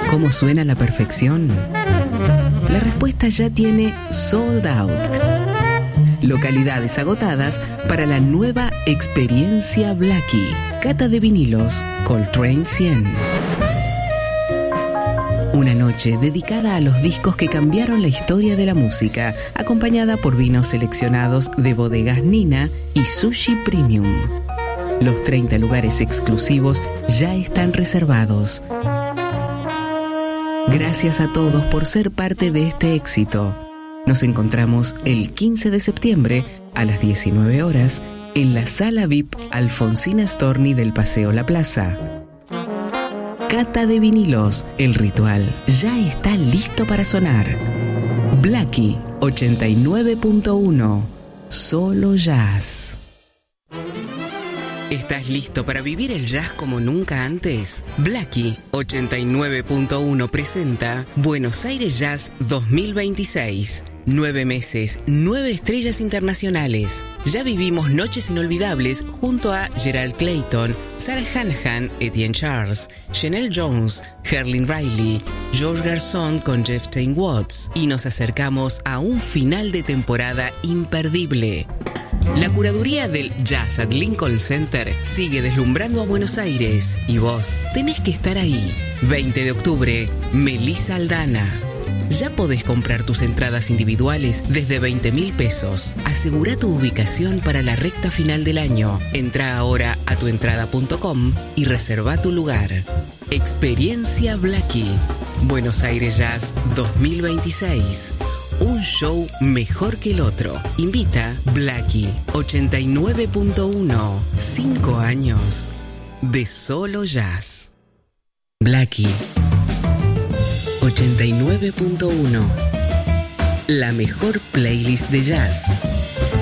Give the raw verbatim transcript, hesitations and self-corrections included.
¿Cómo suena la perfección? La respuesta ya tiene Sold Out. Localidades agotadas para la nueva experiencia Blackie. Cata de vinilos, Coltrane cien. Una noche dedicada a los discos que cambiaron la historia de la música, acompañada por vinos seleccionados de bodegas Nina y Sushi Premium. Los treinta lugares exclusivos ya están reservados. Gracias a todos por ser parte de este éxito. Nos encontramos el quince de septiembre a las diecinueve horas en la sala V I P Alfonsina Storni del Paseo La Plaza. Cata de vinilos, el ritual ya está listo para sonar. Blackie ochenta y nueve punto uno, solo jazz. ¿Estás listo para vivir el jazz como nunca antes? Blackie ochenta y nueve punto uno presenta Buenos Aires Jazz dos mil veintiséis. Nueve meses, nueve estrellas internacionales. Ya vivimos noches inolvidables junto a Gerald Clayton, Sarah Hanahan, Etienne Charles, Chanel Jones, Herlin Riley, George Garzón con Jeff Tain Watts. Y nos acercamos a un final de temporada imperdible. La curaduría del Jazz at Lincoln Center sigue deslumbrando a Buenos Aires y vos tenés que estar ahí. veinte de octubre, Melissa Aldana. Ya podés comprar tus entradas individuales desde veinte mil pesos. Asegura tu ubicación para la recta final del año. Entra ahora a tuentrada punto com y reserva tu lugar. Experiencia Blackie. Buenos Aires Jazz dos mil veintiséis. Un show mejor que el otro. Invita Blackie ochenta y nueve punto uno. Cinco años de solo jazz. Blackie ochenta y nueve punto uno. La mejor playlist de jazz.